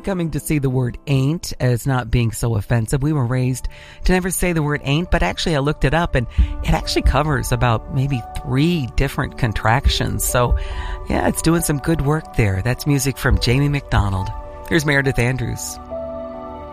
coming to see the word ain't as not being so offensive. We were raised to never say the word ain't, but actually I looked it up and it actually covers about maybe 3 different contractions. So yeah, it's doing some good work there. That's music from Jamie McDonald. Here's Meredith Andrews.